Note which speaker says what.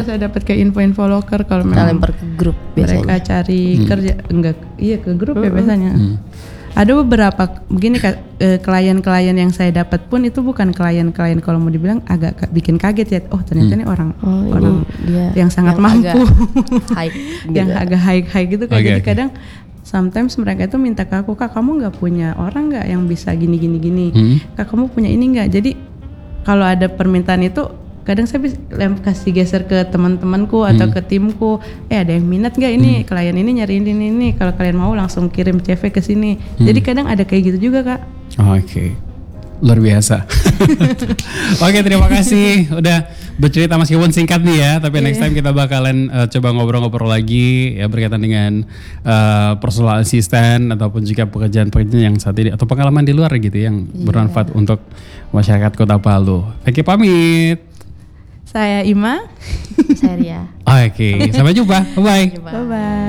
Speaker 1: saya dapat kayak info-info loker kalau
Speaker 2: Kita
Speaker 1: memang
Speaker 2: lempar ke grup biasanya.
Speaker 1: mereka cari kerja, ke grup ya biasanya. Ada beberapa begini klien-klien yang saya dapat pun itu bukan klien-klien kalau mau dibilang agak bikin kaget ya. Oh ternyata ini orang
Speaker 2: dia
Speaker 1: yang sangat
Speaker 2: yang
Speaker 1: mampu,
Speaker 2: high
Speaker 1: yang
Speaker 2: gitu.
Speaker 1: agak high gitu kan.
Speaker 3: Oke,
Speaker 1: Jadi
Speaker 3: oke.
Speaker 1: kadang sometimes mereka itu minta ke aku, Kak kamu nggak punya orang nggak yang bisa gini, Kak kamu punya ini nggak? Jadi kalau ada permintaan itu kadang saya kasih geser ke teman-temanku atau ke timku, ada yang minat nggak ini klien ini nyari ini, kalau kalian mau langsung kirim CV ke sini. Jadi kadang ada kayak gitu juga Kak.
Speaker 3: Oke. Luar biasa. Oke, terima kasih udah bercerita meskipun singkat nih ya, tapi next time kita bakalan coba ngobrol-ngobrol lagi ya berkaitan dengan personal assistant ataupun juga pekerjaan-pekerjaan yang saat ini atau pengalaman di luar gitu yang bermanfaat untuk masyarakat Kota Palu. Oke, pamit.
Speaker 1: Saya Ima.
Speaker 2: Saya Ria.
Speaker 3: Oke, sampai jumpa. Bye-bye.
Speaker 1: Bye-bye.